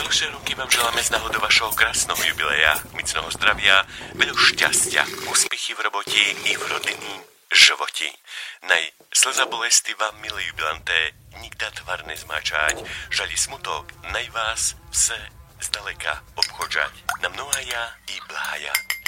Najlepšie roky vám želáme z náhodu vašeho krásného jubileja, mocného zdravia, veľa šťastia, úspěchy v roboti i v rodinným životi. Naj slza bolesti vám, milí jubilanté, nikda tvar nezmáčať, žali smutok, naj vás vse zdaleka obchodžať. Na mnohaja i blahaja.